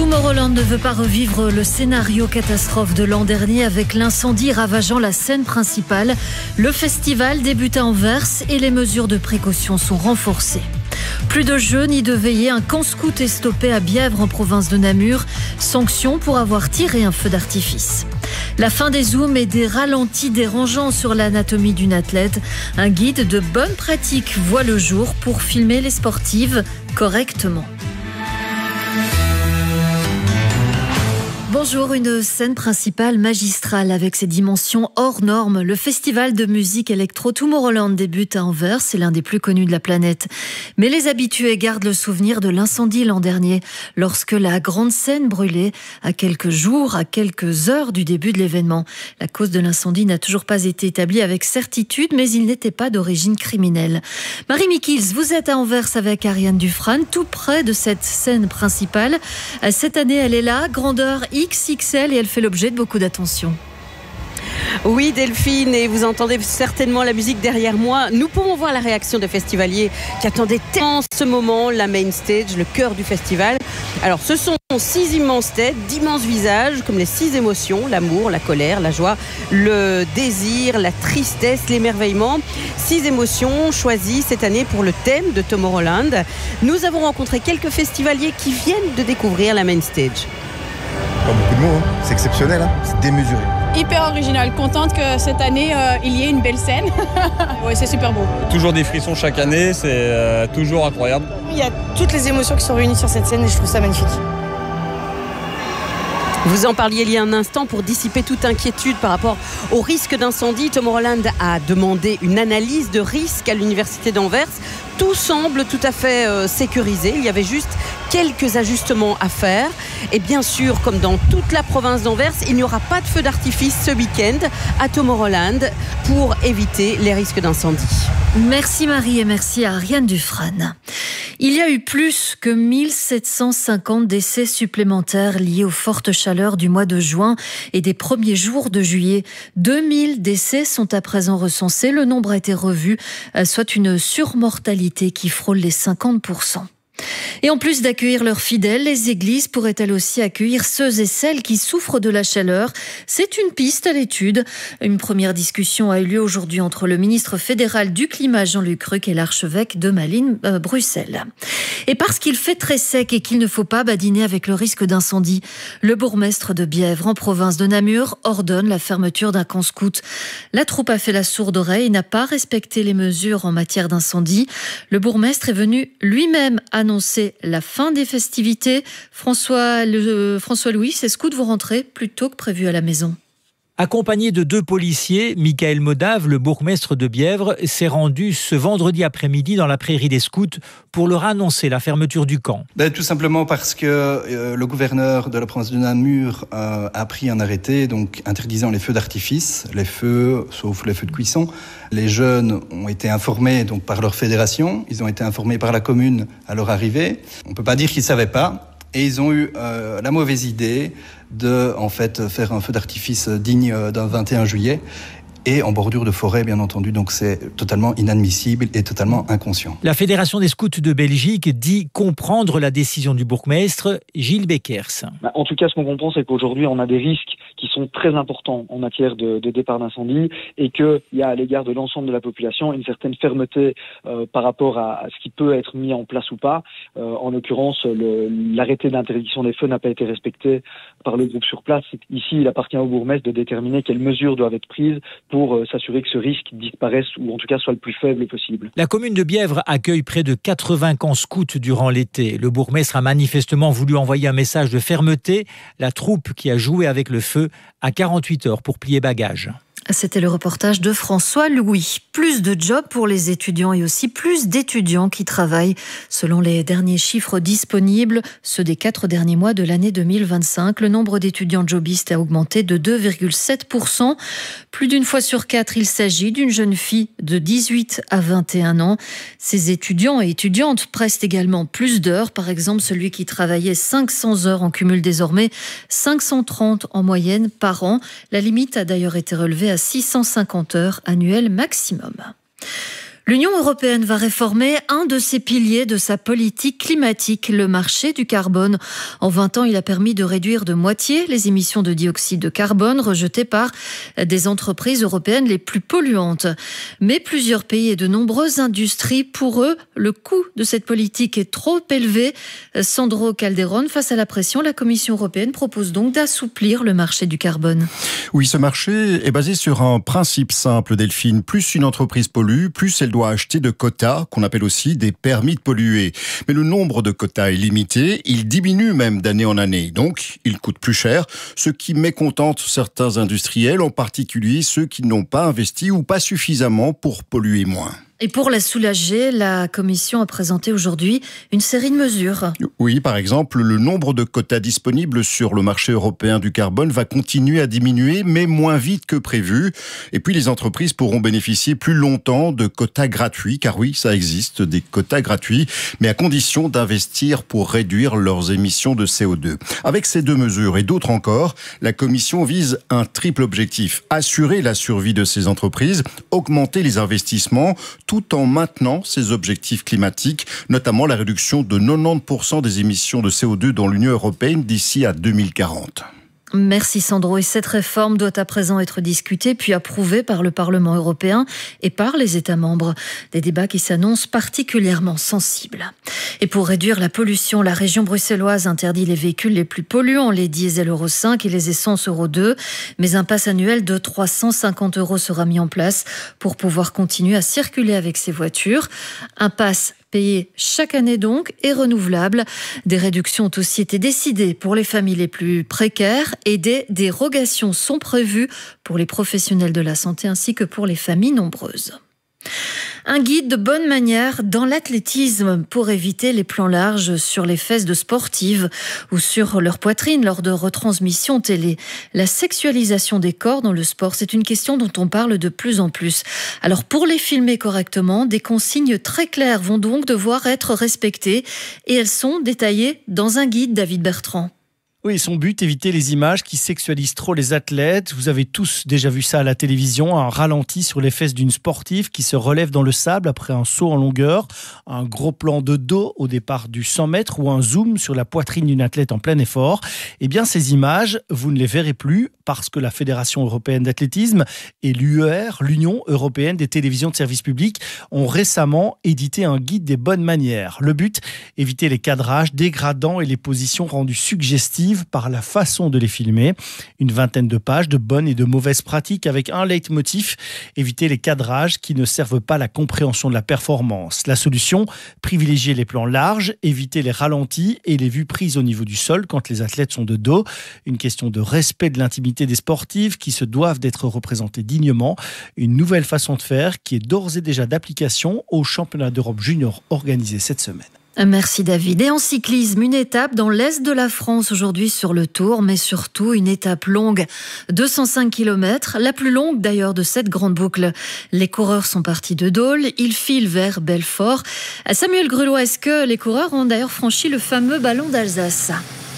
Tomorrowland ne veut pas revivre le scénario catastrophe de l'an dernier avec l'incendie ravageant la scène principale. Le festival débute à Anvers et les mesures de précaution sont renforcées. Plus de jeux ni de veillées, un camp scout est stoppé à Bièvre en province de Namur. Sanction pour avoir tiré un feu d'artifice. La fin des zooms et des ralentis dérangeants sur l'anatomie d'une athlète. Un guide de bonne pratique voit le jour pour filmer les sportives correctement. Bonjour, une scène principale magistrale avec ses dimensions hors normes. Le festival de musique électro Tomorrowland débute à Anvers, c'est l'un des plus connus de la planète. Mais les habitués gardent le souvenir de l'incendie l'an dernier, lorsque la grande scène brûlait à quelques jours, à quelques heures du début de l'événement. La cause de l'incendie n'a toujours pas été établie avec certitude, mais il n'était pas d'origine criminelle. Marie Mikils, vous êtes à Anvers avec Ariane Dufresne, tout près de cette scène principale. Cette année, elle est là, grandeur XXL, et elle fait l'objet de beaucoup d'attention. Oui Delphine, et vous entendez certainement la musique derrière moi. Nous pouvons voir la réaction des festivaliers qui attendaient tellement ce moment, la main stage, le cœur du festival. Alors ce sont 6 immenses têtes, d'immenses visages, comme les 6 émotions, l'amour, la colère, la joie, le désir, la tristesse, l'émerveillement. 6 émotions choisies cette année pour le thème de Tomorrowland. Nous avons rencontré quelques festivaliers qui viennent de découvrir la main stage. Pas beaucoup de mots, hein. C'est exceptionnel, hein. C'est démesuré. Hyper original, contente que cette année il y ait une belle scène. Ouais, c'est super beau. Toujours des frissons chaque année, c'est toujours incroyable. Il y a toutes les émotions qui sont réunies sur cette scène et je trouve ça magnifique. Vous en parliez il y a un instant, pour dissiper toute inquiétude par rapport au risque d'incendie. Tomorrowland a demandé une analyse de risque à l'université d'Anvers. Tout semble tout à fait sécurisé. Il y avait juste quelques ajustements à faire. Et bien sûr, comme dans toute la province d'Anvers, il n'y aura pas de feu d'artifice ce week-end à Tomorrowland pour éviter les risques d'incendie. Merci Marie et merci à Ariane Dufresne. Il y a eu plus que 1750 décès supplémentaires liés aux fortes chaleurs du mois de juin et des premiers jours de juillet. 2000 décès sont à présent recensés. Le nombre a été revu, soit une surmortalité qui frôle les 50%. Et en plus d'accueillir leurs fidèles, les églises pourraient-elles aussi accueillir ceux et celles qui souffrent de la chaleur? C'est une piste à l'étude. Une première discussion a eu lieu aujourd'hui entre le ministre fédéral du Climat Jean-Luc Ruck et l'archevêque de Malines, Bruxelles. Et parce qu'il fait très sec et qu'il ne faut pas badiner avec le risque d'incendie, le bourgmestre de Bièvre, en province de Namur, ordonne la fermeture d'un camp scout. La troupe a fait la sourde oreille et n'a pas respecté les mesures en matière d'incendie. Le bourgmestre est venu lui-même annoncer la fin des festivités. François Louis, ces scouts vont rentrer plus tôt que prévu à la maison. Accompagné de 2 policiers, Michael Modave, le bourgmestre de Bièvre, s'est rendu ce vendredi après-midi dans la prairie des scouts pour leur annoncer la fermeture du camp. Tout simplement parce que le gouverneur de la province de Namur a pris un arrêté donc interdisant les feux d'artifice, les feux, sauf les feux de cuisson. Les jeunes ont été informés donc par leur fédération, ils ont été informés par la commune à leur arrivée. On ne peut pas dire qu'ils ne savaient pas. Et ils ont eu la mauvaise idée de faire un feu d'artifice digne d'un 21 juillet. Et en bordure de forêt, bien entendu. Donc c'est totalement inadmissible et totalement inconscient. La Fédération des scouts de Belgique dit comprendre la décision du bourgmestre, Gilles Beckers. En tout cas, ce qu'on comprend, c'est qu'aujourd'hui, on a des risques qui sont très importants en matière de départ d'incendie et qu'il y a à l'égard de l'ensemble de la population une certaine fermeté par rapport à ce qui peut être mis en place ou pas. En l'occurrence, l'arrêté d'interdiction des feux n'a pas été respecté par le groupe sur place. Ici, il appartient au bourgmestre de déterminer quelles mesures doivent être prises pour s'assurer que ce risque disparaisse ou en tout cas soit le plus faible possible. La commune de Bièvre accueille près de 80 camps scouts durant l'été. Le bourgmestre a manifestement voulu envoyer un message de fermeté. La troupe qui a joué avec le feu a 48 heures pour plier bagages. C'était le reportage de François Louis. Plus de jobs pour les étudiants et aussi plus d'étudiants qui travaillent. Selon les derniers chiffres disponibles, ceux des 4 derniers mois de l'année 2025, le nombre d'étudiants jobistes a augmenté de 2,7%. Plus d'une fois sur 4, il s'agit d'une jeune fille de 18 à 21 ans. Ces étudiants et étudiantes prestent également plus d'heures. Par exemple, celui qui travaillait 500 heures en cumule désormais 530 en moyenne par an. La limite a d'ailleurs été relevée à 650 heures annuelles maximum. L'Union européenne va réformer un de ses piliers de sa politique climatique, le marché du carbone. En 20 ans, il a permis de réduire de moitié les émissions de dioxyde de carbone rejetées par des entreprises européennes les plus polluantes. Mais plusieurs pays et de nombreuses industries, pour eux, le coût de cette politique est trop élevé. Sandro Calderón, face à la pression, la Commission européenne propose donc d'assouplir le marché du carbone. Oui, ce marché est basé sur un principe simple, Delphine. Plus une entreprise pollue, plus elle doit acheter de quotas, qu'on appelle aussi des permis de polluer. Mais le nombre de quotas est limité, il diminue même d'année en année. Donc, il coûte plus cher, ce qui mécontente certains industriels, en particulier ceux qui n'ont pas investi ou pas suffisamment pour polluer moins. Et pour la soulager, la Commission a présenté aujourd'hui une série de mesures. Oui, par exemple, le nombre de quotas disponibles sur le marché européen du carbone va continuer à diminuer, mais moins vite que prévu. Et puis, les entreprises pourront bénéficier plus longtemps de quotas gratuits, car oui, ça existe, des quotas gratuits, mais à condition d'investir pour réduire leurs émissions de CO2. Avec ces deux mesures et d'autres encore, la Commission vise un triple objectif. Assurer la survie de ces entreprises, augmenter les investissements, tout en maintenant ses objectifs climatiques, notamment la réduction de 90% des émissions de CO2 dans l'Union européenne d'ici à 2040. Merci Sandro. Et cette réforme doit à présent être discutée puis approuvée par le Parlement européen et par les États membres. Des débats qui s'annoncent particulièrement sensibles. Et pour réduire la pollution, la région bruxelloise interdit les véhicules les plus polluants, les diesel Euro 5 et les essences Euro 2. Mais un pass annuel de 350 € sera mis en place pour pouvoir continuer à circuler avec ces voitures. Un pass payé chaque année donc et renouvelable. Des réductions ont aussi été décidées pour les familles les plus précaires et des dérogations sont prévues pour les professionnels de la santé ainsi que pour les familles nombreuses. Un guide de bonne manière dans l'athlétisme pour éviter les plans larges sur les fesses de sportives ou sur leur poitrine lors de retransmissions télé. La sexualisation des corps dans le sport, c'est une question dont on parle de plus en plus. Alors pour les filmer correctement, des consignes très claires vont donc devoir être respectées et elles sont détaillées dans un guide, David Bertrand. Oui, son but, éviter les images qui sexualisent trop les athlètes. Vous avez tous déjà vu ça à la télévision, un ralenti sur les fesses d'une sportive qui se relève dans le sable après un saut en longueur, un gros plan de dos au départ du 100 mètres ou un zoom sur la poitrine d'une athlète en plein effort. Eh bien, ces images, vous ne les verrez plus parce que la Fédération européenne d'athlétisme et l'UER, l'Union européenne des télévisions de service public, ont récemment édité un guide des bonnes manières. Le but, éviter les cadrages dégradants et les positions rendues suggestives par la façon de les filmer. Une vingtaine de pages de bonnes et de mauvaises pratiques avec un leitmotiv, éviter les cadrages qui ne servent pas à la compréhension de la performance. La solution, privilégier les plans larges, éviter les ralentis et les vues prises au niveau du sol quand les athlètes sont de dos. Une question de respect de l'intimité des sportives qui se doivent d'être représentées dignement. Une nouvelle façon de faire qui est d'ores et déjà d'application au championnat d'Europe junior organisé cette semaine. Merci David. Et en cyclisme, une étape dans l'est de la France aujourd'hui sur le Tour, mais surtout une étape longue, 205 km, la plus longue d'ailleurs de cette grande boucle. Les coureurs sont partis de Dole, ils filent vers Belfort. Samuel Grulois, est-ce que les coureurs ont d'ailleurs franchi le fameux ballon d'Alsace ?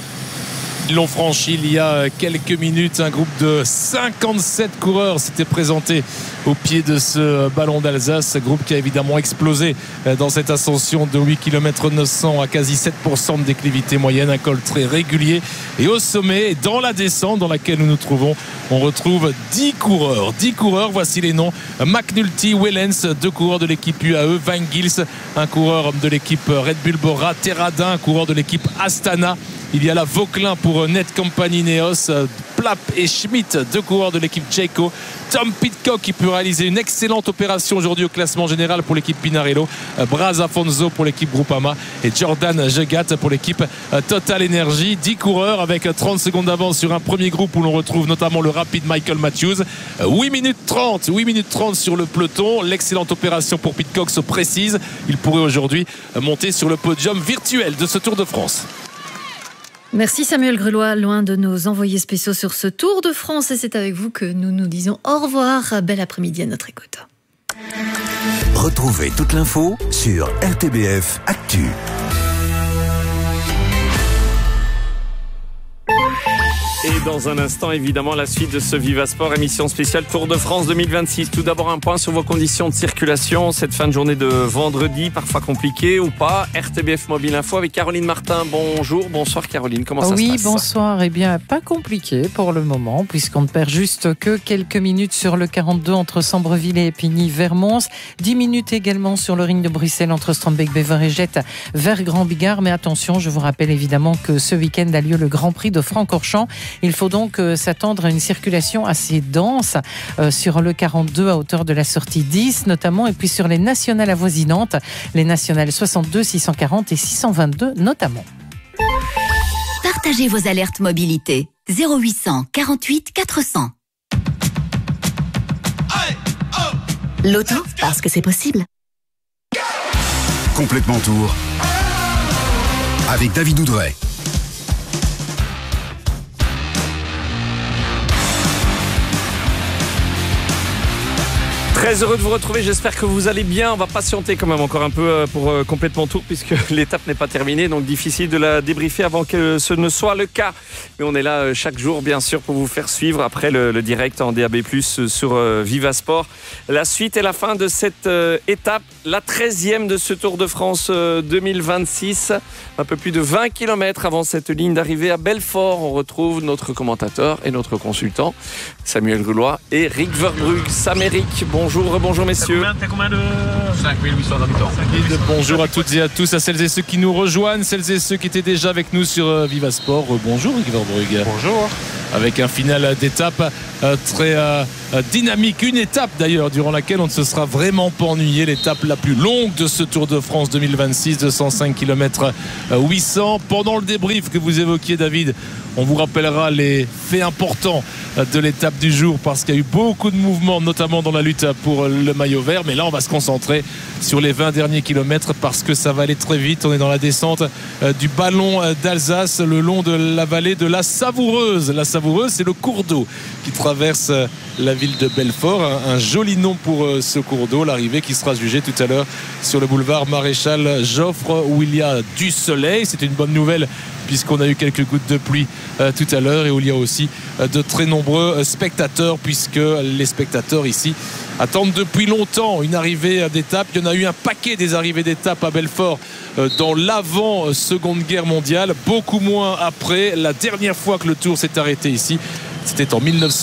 Ils l'ont franchi il y a quelques minutes. Un groupe de 57 coureurs s'était présenté au pied de ce ballon d'Alsace. Groupe qui a évidemment explosé dans cette ascension de 8 km 900 à quasi 7% de déclivité moyenne. Un col très régulier. Et au sommet, dans la descente dans laquelle nous nous trouvons, on retrouve 10 coureurs. 10 coureurs, voici les noms. McNulty, Wellens, 2 coureurs de l'équipe UAE. Van Gils, un coureur de l'équipe Red Bull Bora. Terradin, un coureur de l'équipe Astana. Il y a la Vauclin pour Netcompany Ineos, Plapp et Schmidt, 2 coureurs de l'équipe Jayco. Tom Pidcock qui peut réaliser une excellente opération aujourd'hui au classement général pour l'équipe Pinarello. Braz Afonso pour l'équipe Groupama et Jordan Jegat pour l'équipe Total Energy. 10 coureurs avec 30 secondes d'avance sur un premier groupe où l'on retrouve notamment le rapide Michael Matthews. 8 minutes 30 sur le peloton. L'excellente opération pour Pidcock se précise. Il pourrait aujourd'hui monter sur le podium virtuel de ce Tour de France. Merci Samuel Grulois, loin de nos envoyés spéciaux sur ce Tour de France. Et c'est avec vous que nous nous disons au revoir. Bel après-midi à notre écoute. Retrouvez toute l'info sur RTBF Actu. Et dans un instant, évidemment, la suite de ce Viva Sport, émission spéciale Tour de France 2026. Tout d'abord, un point sur vos conditions de circulation. Cette fin de journée de vendredi, parfois compliquée ou pas. RTBF Mobile Info avec Caroline Martin. Bonjour, bonsoir Caroline, comment ça se passe ? Oui, bonsoir. Eh bien, pas compliqué pour le moment, puisqu'on ne perd juste que quelques minutes sur le 42 entre Sambreville et Épigny-Vermons. 10 minutes également sur le ring de Bruxelles entre Strombeek-Bevergette vers Grand-Bigard. Mais attention, je vous rappelle évidemment que ce week-end a lieu le Grand Prix de Francorchamps. Il faut donc s'attendre à une circulation assez dense sur le 42 à hauteur de la sortie 10 notamment, et puis sur les nationales avoisinantes, les nationales 62, 640 et 622 notamment. Partagez vos alertes mobilité 0800 48 400. L'auto, parce que c'est possible. Complètement Tour avec David Oudray. Très heureux de vous retrouver, j'espère que vous allez bien. On va patienter quand même encore un peu pour Complètement Tour puisque l'étape n'est pas terminée, donc difficile de la débriefer avant que ce ne soit le cas. Mais on est là chaque jour bien sûr pour vous faire suivre après le direct en DAB+, sur Viva Sport. La suite et la fin de cette étape, la 13e de ce Tour de France 2026. Un peu plus de 20 km avant cette ligne d'arrivée à Belfort. On retrouve notre commentateur et notre consultant, Samuel Goulois et Rick Verbrugge. Sam et Rick, bonjour messieurs. T'as combien de 5800 habitants. Bonjour à toutes et à tous, à celles et ceux qui nous rejoignent, celles et ceux qui étaient déjà avec nous sur Viva Sport. Bonjour Rick Verbrugge. Bonjour. Avec un final d'étape très dynamique, une étape d'ailleurs durant laquelle on ne se sera vraiment pas ennuyé, l'étape la plus longue de ce Tour de France 2026, 205 km 800. Pendant le débrief que vous évoquiez David, on vous rappellera les faits importants de l'étape du jour parce qu'il y a eu beaucoup de mouvements, notamment dans la lutte pour le maillot vert. Mais là, on va se concentrer sur les 20 derniers kilomètres parce que ça va aller très vite. On est dans la descente du ballon d'Alsace le long de la vallée de la Savoureuse. La Savoureuse, c'est le cours d'eau qui traverse la ville de Belfort. Un joli nom pour ce cours d'eau. L'arrivée qui sera jugée tout à l'heure sur le boulevard Maréchal Joffre où il y a du soleil. C'est une bonne nouvelle puisqu'on a eu quelques gouttes de pluie tout à l'heure et où il y a aussi de très nombreux spectateurs puisque les spectateurs ici attendent depuis longtemps une arrivée d'étape. Il y en a eu un paquet des arrivées d'étape à Belfort dans l'avant-seconde guerre mondiale, beaucoup moins après. La dernière fois que le Tour s'est arrêté ici, c'était en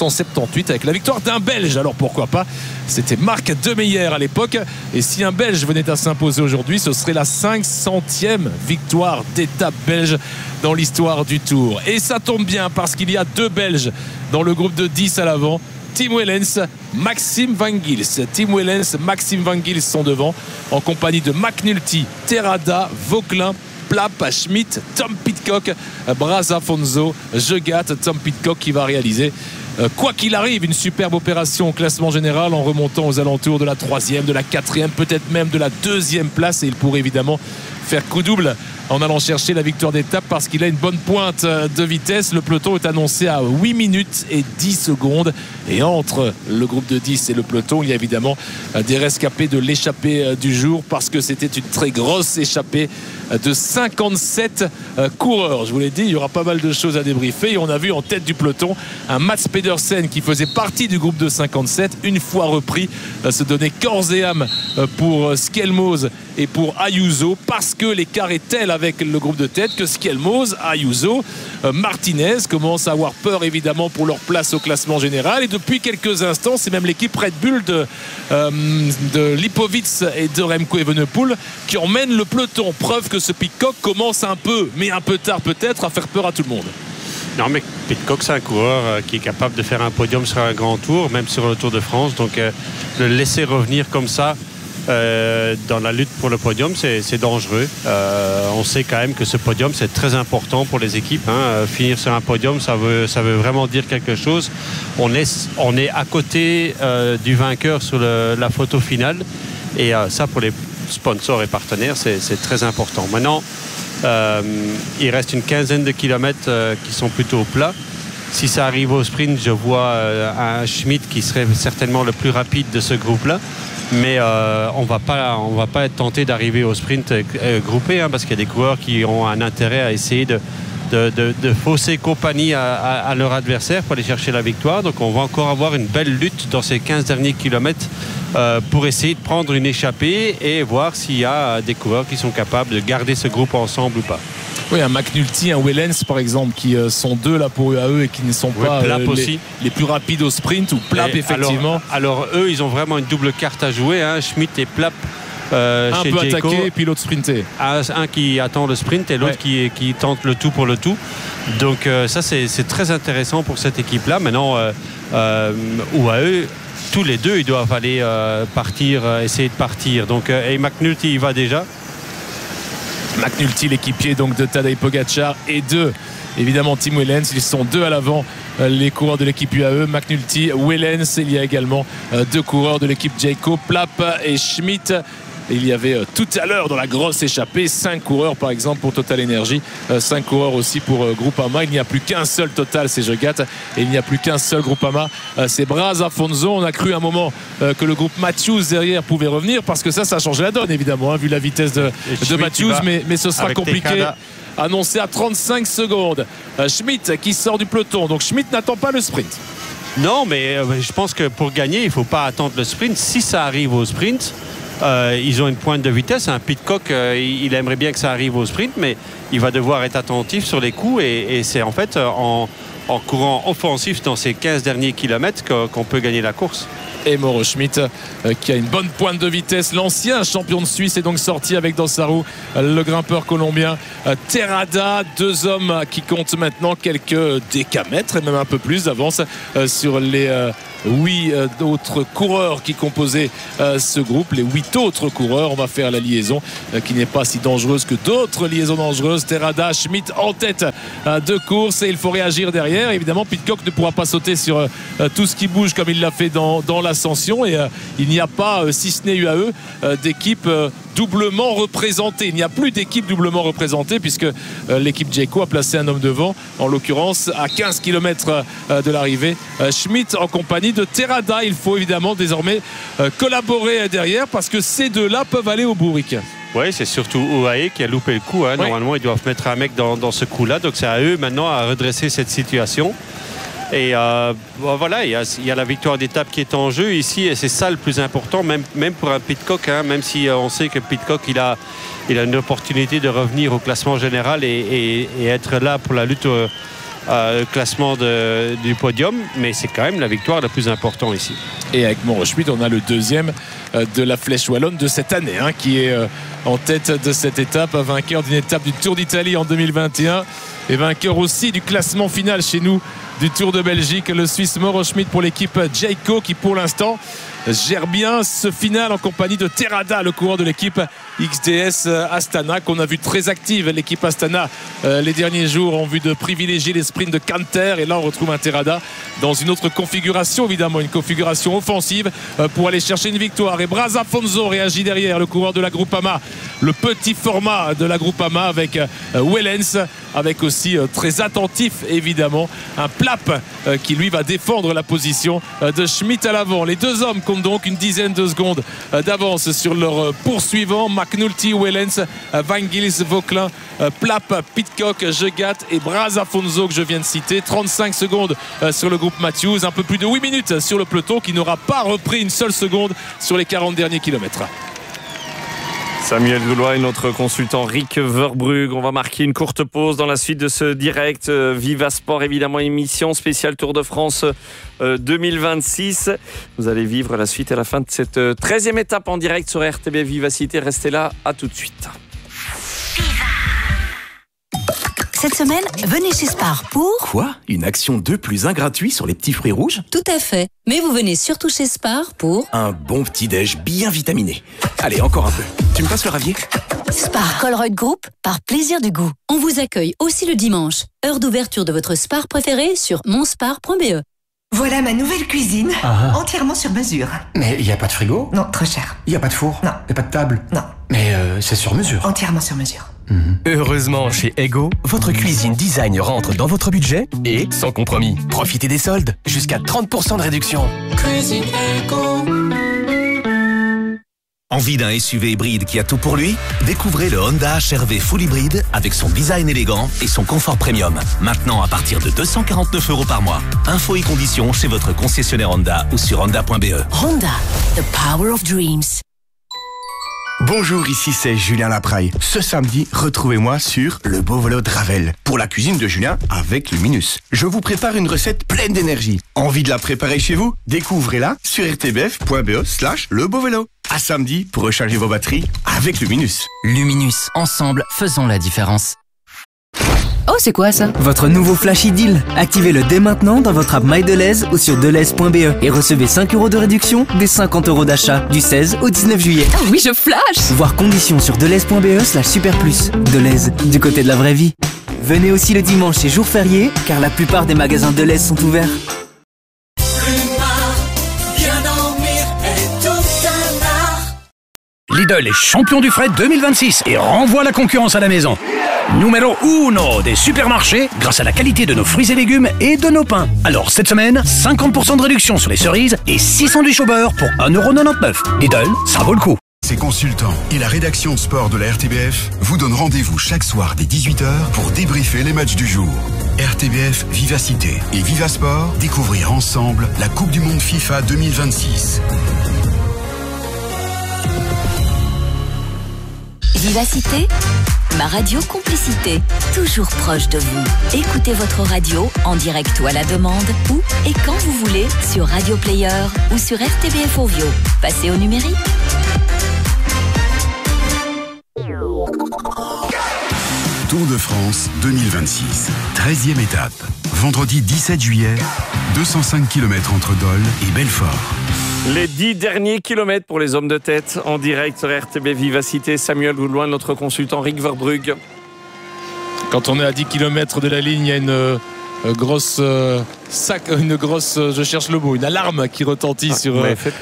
1978 avec la victoire d'un Belge. Alors pourquoi pas, c'était Marc Demeyer à l'époque. Et si un Belge venait à s'imposer aujourd'hui, ce serait la 500e victoire d'étape belge dans l'histoire du Tour. Et ça tombe bien parce qu'il y a deux Belges dans le groupe de 10 à l'avant. Tim Wellens, Maxime Van Gils. Tim Wellens, Maxime Van Gils sont devant en compagnie de McNulty, Terrada, Vauquelin, Plapp, Schmidt, Tom Pidcock, Brazafonso, Jegat. Tom Pidcock qui va réaliser quoi qu'il arrive une superbe opération au classement général en remontant aux alentours de la 3e, de la 4e, peut-être même de la 2e place, et il pourrait évidemment faire coup double en allant chercher la victoire d'étape parce qu'il a une bonne pointe de vitesse. Le peloton est annoncé à 8 minutes et 10 secondes et entre le groupe de 10 et le peloton, il y a évidemment des rescapés de l'échappée du jour parce que c'était une très grosse échappée de 57 coureurs. Je vous l'ai dit, il y aura pas mal de choses à débriefer et on a vu en tête du peloton un Mats Pedersen qui faisait partie du groupe de 57, une fois repris, se donner corps et âme pour Skelmose et pour Ayuso parce que l'écart est tel avec le groupe de tête que Skelmose, Ayuso, Martinez commencent à avoir peur évidemment pour leur place au classement général et depuis quelques instants c'est même l'équipe Red Bull de Lipovitz et de Remco Evenepoel qui emmène le peloton, preuve que ce Pidcock commence un peu, mais un peu tard peut-être, à faire peur à tout le monde. Non, mais Pidcock, c'est un coureur qui est capable de faire un podium sur un grand tour, même sur le Tour de France. Donc, le laisser revenir comme ça dans la lutte pour le podium, c'est dangereux. On sait quand même que ce podium, c'est très important pour les équipes. Finir sur un podium, ça veut vraiment dire quelque chose. On est à côté du vainqueur sur la photo finale. Et ça, pour les sponsors et partenaires, c'est très important. Maintenant, il reste une quinzaine de kilomètres qui sont plutôt plats. Si ça arrive au sprint, je vois un Schmidt qui serait certainement le plus rapide de ce groupe-là. Mais on va pas être tenté d'arriver au sprint groupé parce qu'il y a des coureurs qui ont un intérêt à essayer de fausser compagnie à leur adversaire pour aller chercher la victoire. Donc on va encore avoir une belle lutte dans ces 15 derniers kilomètres pour essayer de prendre une échappée et voir s'il y a des coureurs qui sont capables de garder ce groupe ensemble ou pas. Oui, un McNulty, un Wellens par exemple, qui sont deux là pour UAE et qui ne sont pas les plus rapides au sprint, ou Plapp effectivement. Alors eux, ils ont vraiment une double carte à jouer, hein. Schmitt et Plapp. Un chez peut Jayco, attaquer et puis l'autre sprinter. Un qui attend le sprint et l'autre qui tente le tout pour le tout. Donc ça c'est très intéressant pour cette équipe-là. Maintenant, UAE, tous les deux, ils doivent aller essayer de partir. Donc et McNulty, il va déjà. McNulty, l'équipier donc de Tadej Pogacar, et évidemment Tim Wellens. Ils sont deux à l'avant, les coureurs de l'équipe UAE, McNulty, Wellens. Il y a également deux coureurs de l'équipe Jayco, Plapp et Schmitt. Il y avait tout à l'heure dans la grosse échappée 5 coureurs par exemple pour Total Energy, 5 coureurs aussi pour Groupama. Il n'y a plus qu'un seul Total, c'est Jegat, et il n'y a plus qu'un seul Groupama, c'est Braz Afonso. On a cru un moment que le groupe Matthews derrière pouvait revenir, parce que ça a changé la donne évidemment, hein, vu la vitesse de Matthews, mais ce sera compliqué. Annoncé à 35 secondes. Schmitt qui sort du peloton, donc Schmitt n'attend pas le sprint. Non, mais je pense que pour gagner, il ne faut pas attendre le sprint. Si ça arrive au sprint, ils ont une pointe de vitesse. Un Pidcock, il aimerait bien que ça arrive au sprint, mais il va devoir être attentif sur les coups, et c'est en fait en courant offensif dans ces 15 derniers kilomètres qu'on peut gagner la course. Et Mauro Schmitt qui a une bonne pointe de vitesse, l'ancien champion de Suisse, est donc sorti avec dans sa roue le grimpeur colombien Terrada. Deux hommes qui comptent maintenant quelques décamètres et même un peu plus d'avance sur les 8 autres coureurs qui composaient ce groupe, les 8 autres coureurs. On va faire la liaison qui n'est pas si dangereuse que d'autres liaisons dangereuses. Terrada, Schmitt en tête de course, et il faut réagir derrière. Évidemment, Pidcock ne pourra pas sauter sur tout ce qui bouge comme il l'a fait dans l'ascension, et il n'y a pas, si ce n'est UAE, d'équipe doublement représentée. Il n'y a plus d'équipe doublement représentée, puisque l'équipe Jayco a placé un homme devant, en l'occurrence à 15 km de l'arrivée, Schmitt en compagnie de Terrada. Il faut évidemment désormais collaborer derrière, parce que ces deux-là peuvent aller au bout, Rick. Oui, c'est surtout UAE qui a loupé le coup, hein. Oui. Normalement, ils doivent mettre un mec dans ce coup-là, donc c'est à eux maintenant à redresser cette situation. Et voilà, il y a la victoire d'étape qui est en jeu ici, et c'est ça le plus important, même pour un Pidcock, hein, même si on sait que Pidcock il a une opportunité de revenir au classement général et être là pour la lutte au classement du podium, mais c'est quand même la victoire la plus importante ici. Et avec Mauro Schmitt, on a le deuxième de la Flèche Wallonne de cette année, hein, qui est en tête de cette étape, vainqueur d'une étape du Tour d'Italie en 2021 et vainqueur aussi du classement final chez nous du Tour de Belgique, le Suisse Mauro Schmitt pour l'équipe Jayco, qui pour l'instant gère bien ce final en compagnie de Terrada, le coureur de l'équipe XDS Astana, qu'on a vu très active. L'équipe Astana les derniers jours ont vu de privilégier les sprints de Canter, et là on retrouve un Terrada dans une autre configuration, évidemment une configuration offensive pour aller chercher une victoire. Et Braz Afonso réagit derrière, le coureur de la Groupama, le petit format de la Groupama, avec Wellens, avec aussi très attentif évidemment un Plapp qui lui va défendre la position de Schmitt à l'avant. Les deux hommes comptent donc une dizaine de secondes d'avance sur leur poursuivant. McNulty, Wellens, Van Gils, Vauclin, Plapp, Pidcock, Jegat et Braz Afonso que je viens de citer. 35 secondes sur le groupe Matthews, un peu plus de 8 minutes sur le peloton, qui n'aura pas repris une seule seconde sur les 40 derniers kilomètres. Samuel Goulois et notre consultant Rick Verbrugge. On va marquer une courte pause dans la suite de ce direct. Viva Sport, évidemment, émission spéciale Tour de France 2026. Vous allez vivre la suite à la fin de cette 13e étape en direct sur RTB Vivacité. Restez là, à tout de suite. Cette semaine, venez chez Spar pour... Quoi ? Une action 2 + 1 gratuit sur les petits fruits rouges ? Tout à fait. Mais vous venez surtout chez Spar pour... Un bon petit-déj bien vitaminé. Allez, encore un peu. Tu me passes le ravier ? Spar Colruyt Group, par plaisir du goût. On vous accueille aussi le dimanche. Heure d'ouverture de votre Spar préféré sur monspar.be. Voilà ma nouvelle cuisine, entièrement sur mesure. Mais il n'y a pas de frigo ? Non, trop cher. Il n'y a pas de four ? Non. Il n'y a pas de table ? Non. Mais c'est sur mesure. Entièrement sur mesure. Heureusement, chez Ego, votre cuisine design rentre dans votre budget et sans compromis. Profitez des soldes, jusqu'à 30% de réduction. Cuisine Ego. Envie d'un SUV hybride qui a tout pour lui? Découvrez le Honda HR-V Full Hybride avec son design élégant et son confort premium. Maintenant à partir de 249 € par mois. Infos et conditions chez votre concessionnaire Honda ou sur honda.be. Honda, the power of dreams. Bonjour, ici c'est Julien Lapraille. Ce samedi, retrouvez-moi sur Le Beau Vélo de Ravel pour la cuisine de Julien avec Luminus. Je vous prépare une recette pleine d'énergie. Envie de la préparer chez vous? Découvrez-la sur rtbf.be/lebeauvélo. À samedi pour recharger vos batteries avec Luminus. Luminus, ensemble, faisons la différence. Oh, c'est quoi ça? Votre nouveau Flashy Deal. Activez-le dès maintenant dans votre app MyDeleuze ou sur deleuze.be et recevez 5 € de réduction des 50 € d'achat du 16 au 19 juillet. Oh oui, je flash! Voir conditions sur deleuze.be/superplus. Deleuze, du côté de la vraie vie. Venez aussi le dimanche et jour férié, car la plupart des magasins Deleuze sont ouverts. Lidl est champion du fret 2026 et renvoie la concurrence à la maison. Numéro 1 des supermarchés grâce à la qualité de nos fruits et légumes et de nos pains. Alors cette semaine, 50% de réduction sur les cerises et 6 sandwichs au beurre pour 1,99 €. Lidl, ça vaut le coup. Ces consultants et la rédaction sport de la RTBF vous donnent rendez-vous chaque soir dès 18h pour débriefer les matchs du jour. RTBF Vivacité et Vivasport, découvrir ensemble la Coupe du Monde FIFA 2026. Vivacité, ma radio complicité, toujours proche de vous. Écoutez votre radio en direct ou à la demande, où et quand vous voulez, sur Radio Player ou sur RTBF Ovio. Passez au numérique. Tour de France 2026, 13e étape. Vendredi 17 juillet, 205 km entre Dole et Belfort. Les 10 derniers kilomètres pour les hommes de tête en direct sur RTB Vivacité. Samuel Gouloin, notre consultant Rick Verbrugge. Quand on est à 10 km de la ligne, il y a une grosse je cherche le mot, une alarme qui retentit sur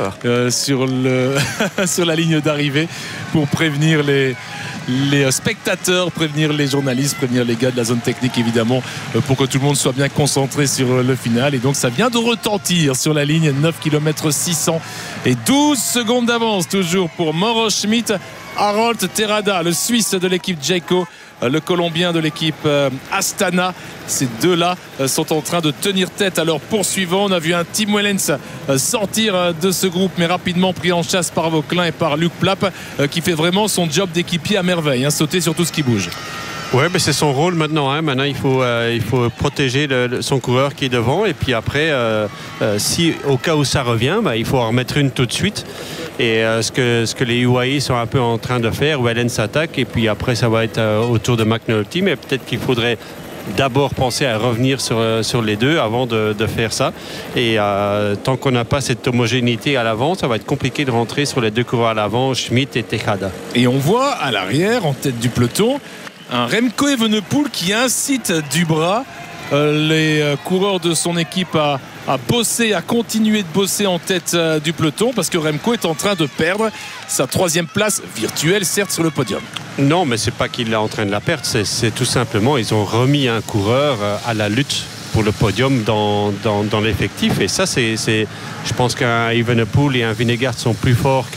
la ligne d'arrivée pour prévenir les spectateurs, prévenir les journalistes, prévenir les gars de la zone technique évidemment, pour que tout le monde soit bien concentré sur le final. Et donc ça vient de retentir sur la ligne, 9 km 600 et 12 secondes d'avance toujours pour Mauro Schmid. Harold Terrada, le Suisse de l'équipe Jayco, le Colombien de l'équipe Astana. Ces deux-là sont en train de tenir tête à leur poursuivant. On a vu un Tim Wellens sortir de ce groupe, mais rapidement pris en chasse par Vauquelin et par Luc Plapp, qui fait vraiment son job d'équipier à merveille, sauter sur tout ce qui bouge. Ouais, mais c'est son rôle maintenant. Maintenant, il faut protéger son coureur qui est devant. Et puis après, si au cas où ça revient, il faut en remettre une tout de suite. Et ce que les UAE sont un peu en train de faire, Wellens s'attaque. Et puis après, ça va être au tour de McNulty. Mais peut-être qu'il faudrait d'abord penser à revenir sur les deux avant de faire ça. Et tant qu'on n'a pas cette homogénéité à l'avant, ça va être compliqué de rentrer sur les deux coureurs à l'avant, Schmid et Tejada. Et on voit à l'arrière, en tête du peloton, un Remco Evenepoel qui incite du bras les coureurs de son équipe à bosser, à continuer de bosser en tête du peloton, parce que Remco est en train de perdre sa 3e place virtuelle, certes, sur le podium. Non, mais c'est pas qu'il est en train de la perdre, c'est tout simplement ils ont remis un coureur à la lutte pour le podium dans l'effectif. Et ça, je pense qu'un Evenepoel et un Vingegaard sont plus forts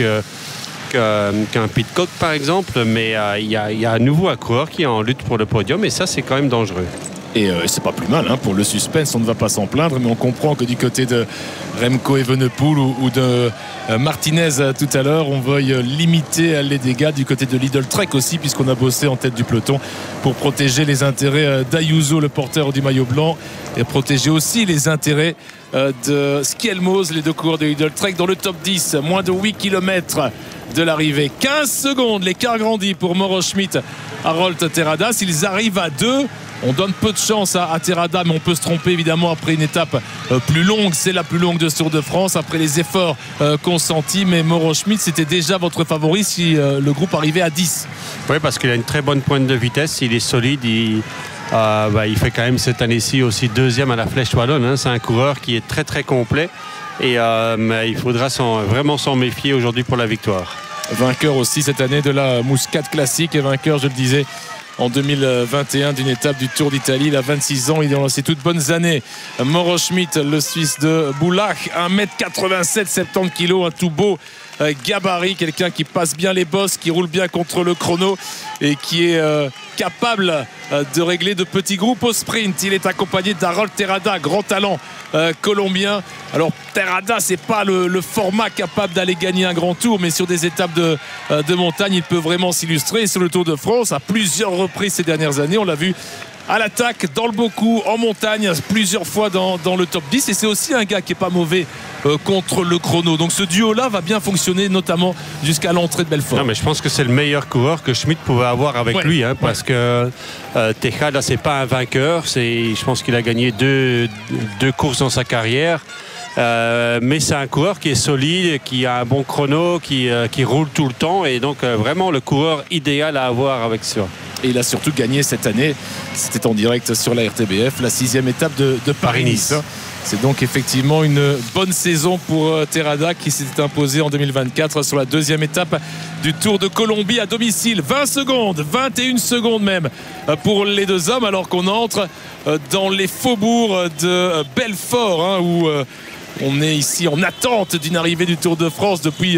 qu'un Pidcock par exemple, mais il y a à nouveau un coureur qui est en lutte pour le podium, et ça c'est quand même dangereux. Et c'est pas plus mal pour le suspense, on ne va pas s'en plaindre, mais on comprend que du côté de Remco Evenepoel ou de Martinez tout à l'heure, on veuille limiter les dégâts du côté de Lidl Trek aussi, puisqu'on a bossé en tête du peloton pour protéger les intérêts d'Ayuso, le porteur du maillot blanc, et protéger aussi les intérêts de Skelmos, les deux coureurs de Lidl Trek dans le top 10, moins de 8 km de l'arrivée. 15 secondes, l'écart grandit pour Mauro Schmid, Harold Terrada. S'ils arrivent à 2, on donne peu de chance à Terrada, mais on peut se tromper évidemment après une étape plus longue. C'est la plus longue de ce Tour de France, après les efforts consentis. Mais Mauro Schmid, c'était déjà votre favori si le groupe arrivait à 10. Oui, parce qu'il a une très bonne pointe de vitesse, il est solide, il fait quand même cette année-ci aussi 2e à la Flèche Wallonne. C'est un coureur qui est très très complet. Et il faudra vraiment s'en méfier aujourd'hui pour la victoire. Vainqueur aussi cette année de la Muscat Classique, et vainqueur, je le disais, en 2021 d'une étape du Tour d'Italie. Il a 26 ans, il est dans ses toutes bonnes années. Mauro Schmid, le Suisse de Boulach, 1m87, 70 kg, un tout beau gabarit, quelqu'un qui passe bien les bosses, qui roule bien contre le chrono et qui est capable de régler de petits groupes au sprint. Il est accompagné d'Harold Terrada, grand talent colombien. Alors Terrada, c'est pas le format capable d'aller gagner un grand tour, mais sur des étapes de montagne, il peut vraiment s'illustrer. Et sur le Tour de France, à plusieurs reprises ces dernières années, on l'a vu à l'attaque, dans le beaucoup, en montagne, plusieurs fois dans le top 10. Et c'est aussi un gars qui est pas mauvais contre le chrono. Donc ce duo-là va bien fonctionner, notamment jusqu'à l'entrée de Belfort. Non, mais je pense que c'est le meilleur coureur que Schmitt pouvait avoir avec lui, hein, parce que Tejada, c'est pas un vainqueur. Je pense qu'il a gagné deux courses dans sa carrière. Mais c'est un coureur qui est solide, qui a un bon chrono, qui roule tout le temps, et donc vraiment le coureur idéal à avoir avec ça. Et il a surtout gagné cette année, c'était en direct sur la RTBF, la 6e étape de Paris-Nice. C'est donc effectivement une bonne saison pour Terrada, qui s'était imposé en 2024 sur la 2e étape du Tour de Colombie à domicile. 20 secondes, 21 secondes même pour les deux hommes, alors qu'on entre dans les faubourgs de Belfort, hein, où on est ici en attente d'une arrivée du Tour de France depuis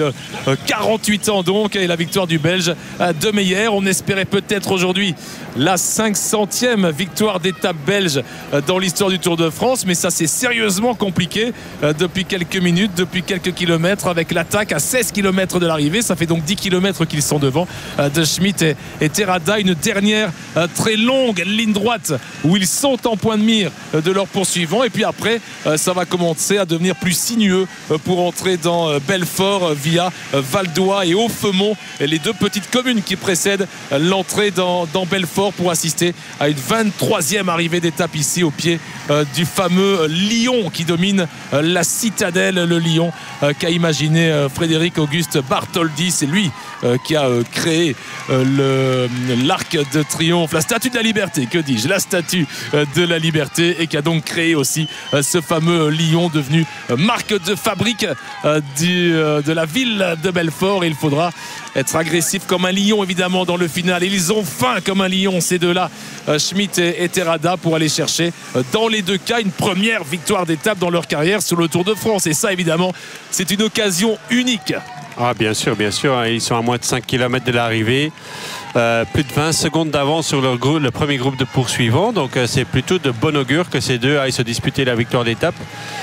48 ans donc, et la victoire du Belge De Meyer. On espérait peut-être aujourd'hui la 500e victoire d'étape belge dans l'histoire du Tour de France, mais ça c'est sérieusement compliqué depuis quelques minutes, depuis quelques kilomètres, avec l'attaque à 16 km de l'arrivée. Ça fait donc 10 km qu'ils sont devant de Schmitt et Terrada. Une dernière très longue ligne droite où ils sont en point de mire de leurs poursuivants, et puis après ça va commencer à devenir plus sinueux pour entrer dans Belfort via Valdoie et Hauts-Feumont, les deux petites communes qui précèdent l'entrée dans Belfort, pour assister à une 23e arrivée d'étape ici au pied du fameux lion qui domine la citadelle, le lion qu'a imaginé Frédéric Auguste Bartholdi. C'est lui qui a créé l'arc de triomphe, la statue de la liberté, que dis-je, la statue de la liberté, et qui a donc créé aussi ce fameux lion devenu marque de fabrique de la ville de Belfort. Et il faudra être agressif comme un lion évidemment dans le final. Et ils ont faim comme un lion, ces deux-là, Schmitt et Terrada, pour aller chercher dans les deux cas une première victoire d'étape dans leur carrière sur le Tour de France. Et ça évidemment, c'est une occasion unique. Ah, bien sûr, ils sont à moins de 5 km de l'arrivée. Plus de 20 secondes d'avance sur le premier groupe de poursuivants, donc c'est plutôt de bon augure que ces deux aillent se disputer la victoire d'étape.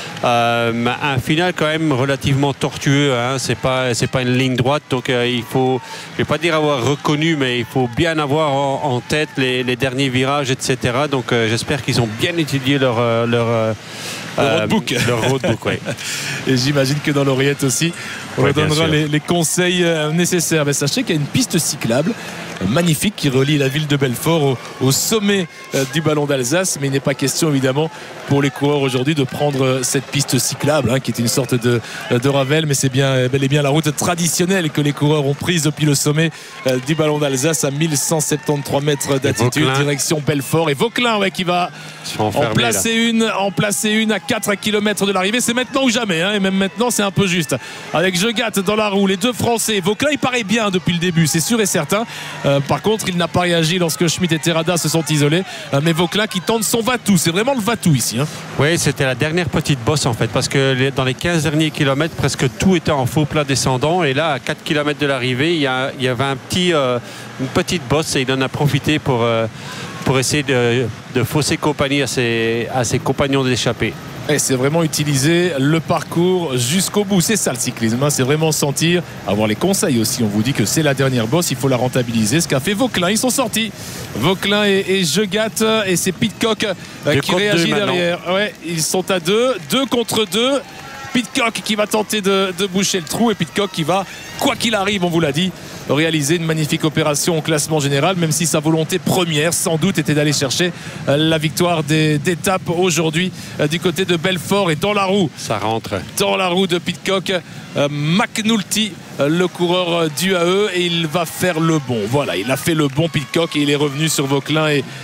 Un final quand même relativement tortueux, hein. C'est pas une ligne droite, donc il faut, je vais pas dire avoir reconnu, mais il faut bien avoir en tête les derniers virages, etc. Donc j'espère qu'ils ont bien étudié leur roadbook. Oui. Et j'imagine que dans l'oreillette aussi, on leur donnera les conseils nécessaires. Mais sachez qu'il y a une piste cyclable magnifique qui relie la ville de Belfort au sommet du Ballon d'Alsace, mais il n'est pas question évidemment pour les coureurs aujourd'hui de prendre cette piste cyclable, hein, qui est une sorte de Ravel, mais c'est bel et bien la route traditionnelle que les coureurs ont prise depuis le sommet du Ballon d'Alsace à 1173 mètres d'altitude, direction Belfort. Et Vauquelin qui va en placer une à 4 km de l'arrivée. C'est maintenant ou jamais, hein, et même maintenant c'est un peu juste, avec Jegat dans la roue, les deux Français. Vauquelin il paraît bien depuis le début, c'est sûr et certain. Par contre il n'a pas réagi lorsque Schmitt et Terrada se sont isolés, mais Vauquelin qui tente son va-tout, c'est vraiment le va-tout ici, hein. Oui, c'était la dernière petite bosse en fait, parce que dans les 15 derniers kilomètres presque tout était en faux plat descendant, et là à 4 km de l'arrivée il y avait une petite bosse, et il en a profité pour essayer de fausser compagnie à ses compagnons d'échappée. Et c'est vraiment utiliser le parcours jusqu'au bout. C'est ça le cyclisme, hein. C'est vraiment sentir, avoir les conseils aussi. On vous dit que c'est la dernière bosse, il faut la rentabiliser. Ce qu'a fait Vauquelin, ils sont sortis. Vauquelin et Jegat, et c'est Pidcock qui réagit derrière. Ouais, ils sont à 2 contre 2. Pidcock qui va tenter de boucher le trou, et Pidcock qui va, quoi qu'il arrive, on vous l'a dit, réaliser une magnifique opération au classement général, même si sa volonté première sans doute était d'aller chercher la victoire d'étape aujourd'hui du côté de Belfort. Et dans la roue, ça rentre dans la roue de Pidcock, McNulty, le coureur d'UAE, et il va faire le bon. Voilà, il a fait le bon Pidcock, et il est revenu sur Vauquelin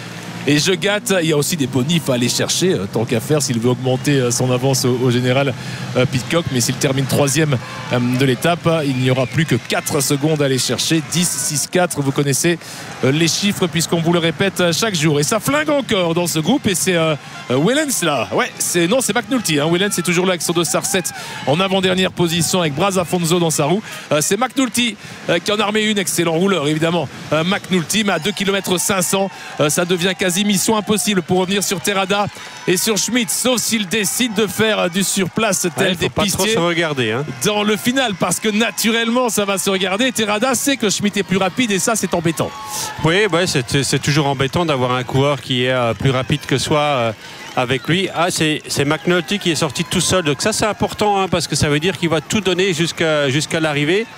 et Jegat. Il y a aussi des bonifs à aller chercher, tant qu'à faire, s'il veut augmenter son avance au général Pidcock. Mais s'il termine 3e de l'étape, il n'y aura plus que 4 secondes à aller chercher. 10, 6, 4, vous connaissez les chiffres puisqu'on vous le répète chaque jour. Et ça flingue encore dans ce groupe, et c'est Wellens là. Ouais, c'est McNulty. Wellens est toujours là avec son dossard 7 en avant-dernière position avec Braz Afonso dans sa roue. C'est McNulty qui en a remis une. Excellent rouleur évidemment, McNulty, mais à 2 km 500 ça devient quasi mission impossible pour revenir sur Terrada et sur Schmitt, sauf s'il décide de faire du surplace tel des pistiers. Pas trop se regarder dans le final, parce que naturellement ça va se regarder. Terrada sait que Schmitt est plus rapide, et ça c'est embêtant. Oui, c'est toujours embêtant d'avoir un coureur qui est plus rapide que soi avec lui. C'est McNulty qui est sorti tout seul, donc ça c'est important, parce que ça veut dire qu'il va tout donner jusqu'à l'arrivée.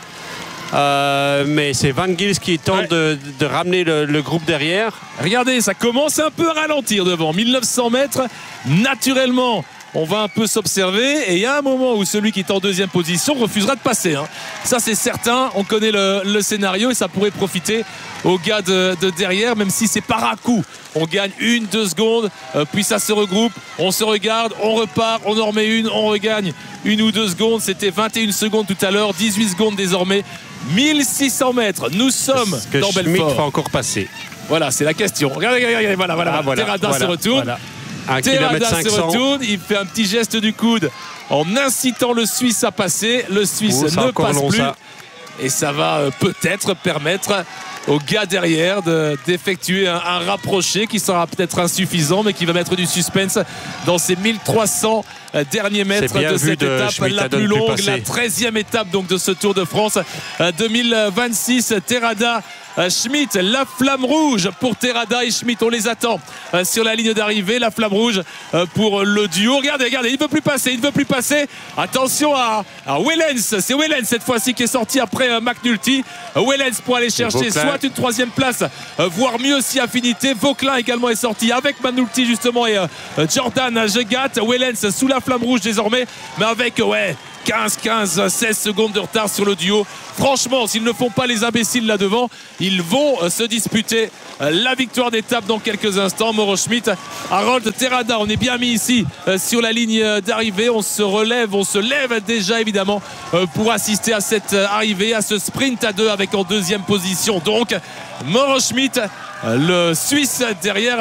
Mais c'est Van Gils qui tente de ramener le groupe derrière. Regardez, ça commence un peu à ralentir devant. 1900 mètres, naturellement on va un peu s'observer, et il y a un moment où celui qui est en 2e position refusera de passer. Ça c'est certain, on connaît le scénario, et ça pourrait profiter aux gars de derrière, même si c'est par à coup. On gagne 1-2 secondes, puis ça se regroupe, on se regarde, on repart, on en remet une, on regagne 1 ou 2 secondes. C'était 21 secondes tout à l'heure, 18 secondes désormais. 1600 mètres, nous sommes dans Belfort. Schmitt va encore passer. Voilà, c'est la question. Regardez, voilà. Terrada se retourne. Voilà. Terrada se retourne, il fait un petit geste du coude en incitant le Suisse à passer. Le Suisse ne passe plus. Et ça va peut-être permettre aux gars derrière d'effectuer un rapproché qui sera peut-être insuffisant, mais qui va mettre du suspense dans ces 1300 derniers mètres de cette étape la plus longue, la 13e étape donc de ce Tour de France 2026. Terrada, Schmitt, la flamme rouge pour Terrada et Schmitt, on les attend sur la ligne d'arrivée. La flamme rouge pour le duo. Regardez, il ne veut plus passer. Attention à Wellens, c'est Wellens cette fois-ci qui est sorti après McNulty. Wellens pour aller chercher soit une 3e place, voire mieux si affinité. Vauclin également est sorti avec McNulty justement, et Jordan Jegat. Wellens sous la flamme rouge désormais, mais avec 16 secondes de retard sur le duo. Franchement, s'ils ne font pas les imbéciles là devant, ils vont se disputer la victoire d'étape dans quelques instants. Mauro Schmitt, Harold Terrada, on est bien mis ici sur la ligne d'arrivée. On se lève déjà évidemment pour assister à cette arrivée, à ce sprint à 2 avec en 2e position donc Mauro Schmitt, le Suisse derrière.